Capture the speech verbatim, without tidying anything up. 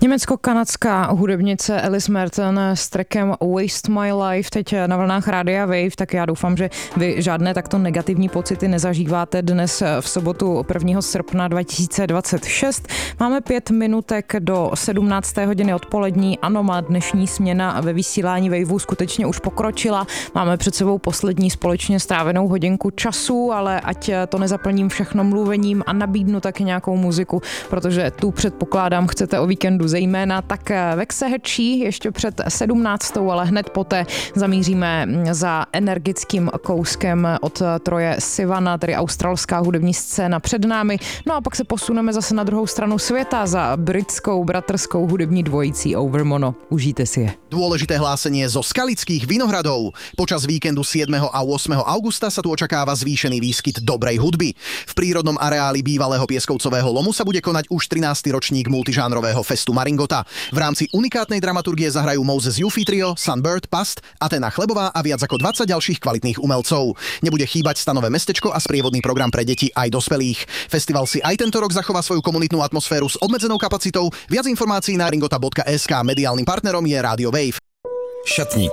Německo-kanadská hudebnice Alice Merton s trackem Waste My Life teď na vlnách Rádia Wave, tak já doufám, že vy žádné takto negativní pocity nezažíváte dnes v sobotu prvního srpna dva tisíce dvacet šest. Máme pět minutek do sedmnácté hodiny odpolední. Ano, má dnešní směna ve vysílání Waveu skutečně už pokročila. Máme před sebou poslední společně strávenou hodinku času, ale ať to nezaplním všechno mluvením a nabídnu taky nějakou muziku, protože tu předpokládám chcete o víkendu zejména, tak Vexe Hedší ještě před sedmnáctou, ale hned poté zamíříme za energickým kouskem od Troye Sivana, tedy australská hudební scéna před námi. No a pak se posuneme zase na druhou stranu světa za britskou bratrskou hudební dvojicí Overmono. Užijte si je. Dôležité hlásenie zo Skalických Vinohradov. Počas víkendu siedmeho a ôsmeho augusta sa tu očakáva zvýšený výskyt dobrej hudby. V prírodnom areáli bývalého pieskovcového lomu sa bude konať už trinásty ročník multižánrového festu Maringota. V rámci unikátnej dramaturgie zahrajú Moses Yuffie Trio, Sunbird, Past, Athena Chlebová a viac ako dvadsať ďalších kvalitných umelcov. Nebude chýbať stanové mestečko a sprievodný program pre deti aj dospelých. Festival si aj tento rok zachová svoju komunitnú atmosféru s obmedzenou kapacitou. Viac informácií na maringota bodka es ká. Mediálnym partnerom je Rádio Wave. Šatník.